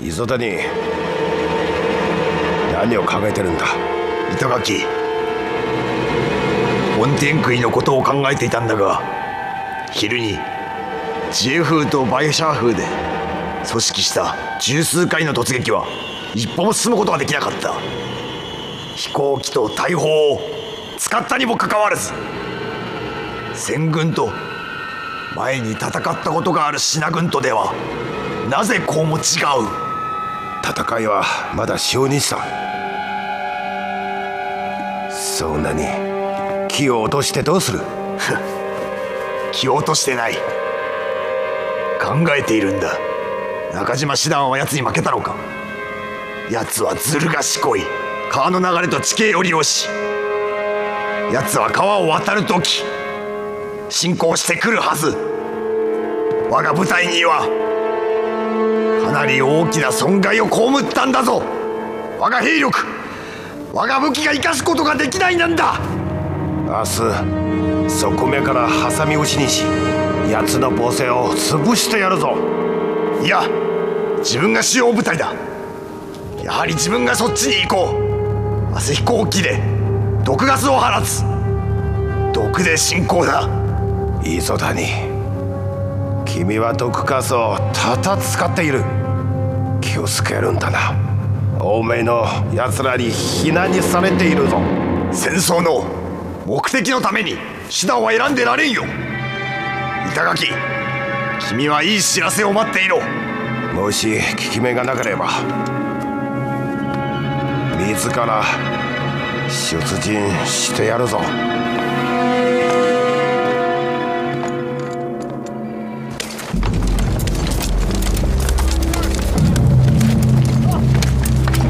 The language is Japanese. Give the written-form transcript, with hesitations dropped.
磯谷、何を考えてるんだ。 板垣、梵天食いのことを考えていたんだが、昼にジェフーとバイシャーフーで組織した十数回の突撃は一歩も進むことができなかった。飛行機と大砲を使ったにもかかわらず、先軍と前に戦ったことがある信軍とではなぜこうも違う。 戦いはまだ小日さ。そんなに気を落としてどうする。 気を落としてない。考えているんだ。中島師団は奴に負けたのか。奴はずる賢い。川の流れと地形を利用し、奴は川を渡るとき侵攻してくるはず。我が部隊にはかなり大きな損害を被ったんだぞ。我が兵力、我が武器が生かすことができないなんだ。 明日側面から挟み撃ちにし、奴の防戦を潰してやるぞ。 いや、自分が主要部隊だ。やはり自分がそっちに行こう。明日飛行機で毒ガスを放つ。毒で侵攻だ。 磯谷、君は毒ガスを多々使っている。気をつけるんだな。欧米の奴らに非難にされているぞ。 戦争の目的のために手段は選んでられんよ。板垣、君はいい知らせを待っていろ。 もし効き目がなければ自ら出陣してやるぞ。